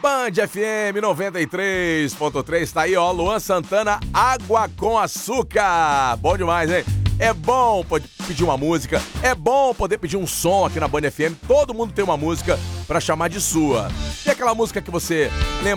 Band FM 93.3, tá aí, ó, Luan Santana, Água com Açúcar. Bom demais, hein? É bom poder pedir uma música, é bom poder pedir um som aqui na Band FM. Todo mundo tem uma música pra chamar de sua. E aquela música que você lembra